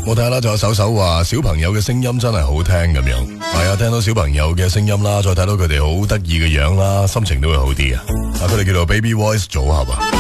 我睇下啦，仲有手手話小朋友嘅聲音真係好聽咁樣。係啊，聽到小朋友嘅聲音啦，再睇到佢哋好得意嘅樣啦，心情都會好啲啊。佢哋叫做 Baby Voice 組合啊。